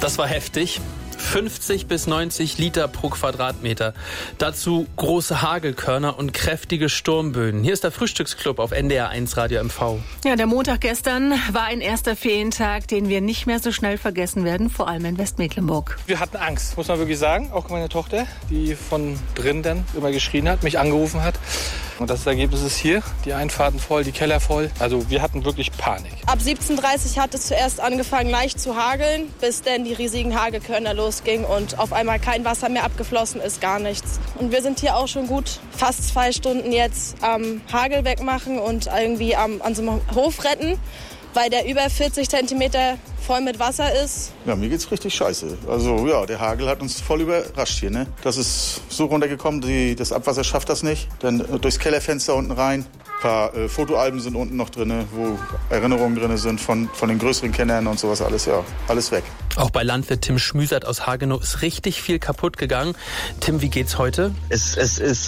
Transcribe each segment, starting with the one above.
Das war heftig. 50 bis 90 Liter pro Quadratmeter. Dazu große Hagelkörner und kräftige Sturmböen. Hier ist der Frühstücksclub auf NDR 1 Radio MV. Ja, der Montag gestern war ein erster Ferientag, den wir nicht mehr so schnell vergessen werden, vor allem in Westmecklenburg. Wir hatten Angst, muss man wirklich sagen. Auch meine Tochter, die von drin dann immer geschrien hat, mich angerufen hat. Und das Ergebnis ist hier, die Einfahrten voll, die Keller voll. Also wir hatten wirklich Panik. Ab 17:30 hat es zuerst angefangen leicht zu hageln, bis dann die riesigen Hagelkörner losgingen und auf einmal kein Wasser mehr abgeflossen ist, gar nichts. Und wir sind hier auch schon gut fast 2 Stunden jetzt am Hagel wegmachen und irgendwie an so einem Hof retten, weil der über 40 Zentimeter voll mit Wasser ist. Ja, mir geht's richtig scheiße. Also ja, der Hagel hat uns voll überrascht hier. Ne? Das ist so runtergekommen, das Abwasser schafft das nicht. Dann durchs Kellerfenster unten rein. Ein paar Fotoalben sind unten noch drin, wo Erinnerungen drin sind von den größeren Kennern und sowas alles. Ja, alles weg. Auch bei Landwirt Tim Schmüsert aus Hagenow ist richtig viel kaputt gegangen. Tim, wie geht's heute? Es ist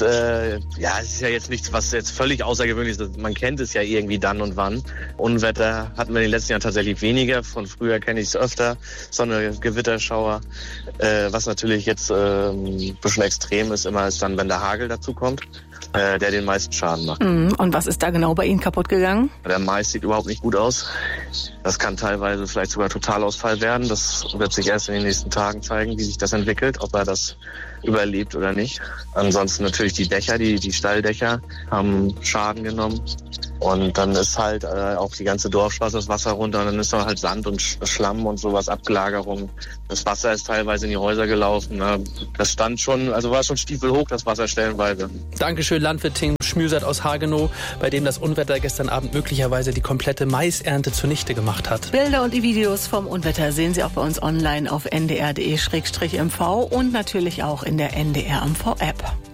ja jetzt nichts, was jetzt völlig außergewöhnlich ist. Man kennt es ja irgendwie dann und wann. Unwetter hatten wir in den letzten Jahren tatsächlich weniger. Von früher kenne ich es öfter. Sonne, Gewitterschauer. Was natürlich jetzt ein bisschen extrem ist, immer ist dann, wenn der Hagel dazu kommt, der den meisten Schaden macht. Und was ist da genau bei Ihnen kaputt gegangen? Der Mais sieht überhaupt nicht gut aus. Das kann teilweise vielleicht sogar Totalausfall werden. Das wird sich erst in den nächsten Tagen zeigen, wie sich das entwickelt, ob er das überlebt oder nicht. Ansonsten natürlich die Dächer, die Stalldächer haben Schaden genommen. Und dann ist halt auch die ganze Dorfstraße das Wasser runter. Und dann ist da halt Sand und Schlamm und sowas, Ablagerung. Das Wasser ist teilweise in die Häuser gelaufen. Das stand schon, also war schon stiefelhoch, das Wasser stellenweise. Dankeschön, Landwirt Tim Schmüsert aus Hagenow, bei dem das Unwetter gestern Abend möglicherweise die komplette Maisernte zunichte gemacht hat. Bilder und die Videos vom Unwetter sehen Sie auch bei uns online auf ndr.de/mv und natürlich auch in der NDR MV App.